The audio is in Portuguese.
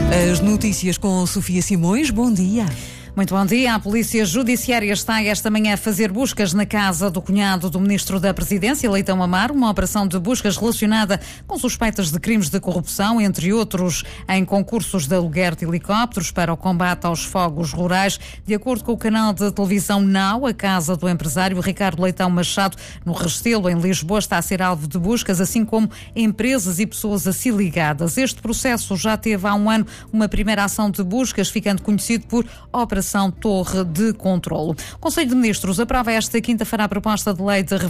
As notícias com Sofia Simões. Bom dia. Muito bom dia. A Polícia Judiciária está esta manhã a fazer buscas na casa do cunhado do Ministro da Presidência, Leitão Amaro, uma operação de buscas relacionada com suspeitas de crimes de corrupção, entre outros em concursos de aluguer de helicópteros para o combate aos fogos rurais. De acordo com o canal de televisão Now, a casa do empresário Ricardo Leitão Machado, no Restelo, em Lisboa, está a ser alvo de buscas, assim como empresas e pessoas a si ligadas. Este processo já teve há um ano uma primeira ação de buscas, ficando conhecido por Operação Torre de Controlo. O Conselho de Ministros aprova esta quinta-feira a proposta de lei de